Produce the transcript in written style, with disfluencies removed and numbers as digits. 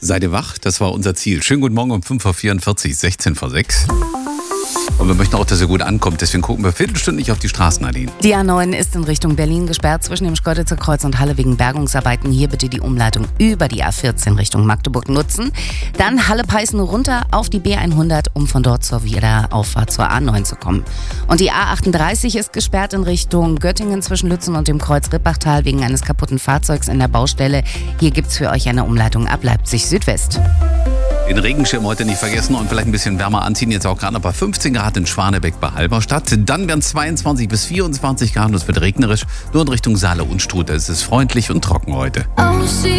Seid ihr wach? Das war unser Ziel. Schönen guten Morgen um 5.44 Uhr, 16 vor 6. Und wir möchten auch, dass ihr gut ankommt. Deswegen gucken wir viertelstündlich auf die Straßen, Nadine. Die A9 ist in Richtung Berlin gesperrt zwischen dem Schkeuditzer Kreuz und Halle wegen Bergungsarbeiten. Hier bitte die Umleitung über die A14 Richtung Magdeburg nutzen. Dann Halle-Peißen runter auf die B100, um von dort zur Wiederauffahrt zur A9 zu kommen. Und die A38 ist gesperrt in Richtung Göttingen zwischen Lützen und dem Kreuz Rippachtal wegen eines kaputten Fahrzeugs in der Baustelle. Hier gibt's für euch eine Umleitung ab Leipzig Südwest. Den Regenschirm heute nicht vergessen und vielleicht ein bisschen wärmer anziehen. Jetzt auch gerade noch bei 15 Grad in Schwanebeck bei Halberstadt. Dann werden 22 bis 24 Grad und es wird regnerisch. Nur in Richtung Saale und Struth. Es ist freundlich und trocken heute.